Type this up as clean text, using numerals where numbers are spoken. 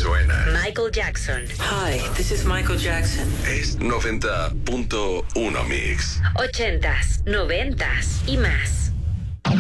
suena. Michael Jackson. Hi, this is Michael Jackson. Es 90.1 Mix. 80s, 90s y más.